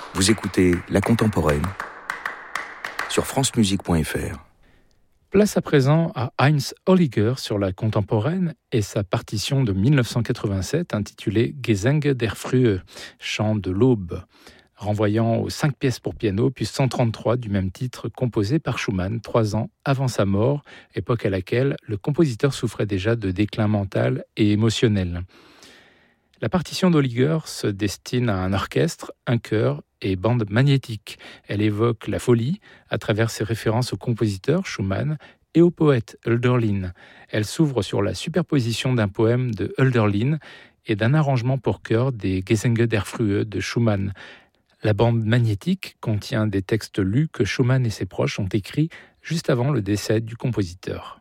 Vous écoutez La Contemporaine sur francemusique.fr. Place à présent à Heinz Holliger sur La Contemporaine et sa partition de 1987 intitulée Gesänge der Frühe, chant de l'aube, renvoyant aux 5 pièces pour piano, opus 133 du même titre, composé par Schumann 3 ans avant sa mort, époque à laquelle le compositeur souffrait déjà de déclin mental et émotionnel. La partition d'Holliger se destine à un orchestre, un chœur et bande magnétique. Elle évoque la folie à travers ses références au compositeur Schumann et au poète Hölderlin. Elle s'ouvre sur la superposition d'un poème de Hölderlin et d'un arrangement pour chœur des Gesänge der Frühe de Schumann. La bande magnétique contient des textes lus que Schumann et ses proches ont écrits juste avant le décès du compositeur.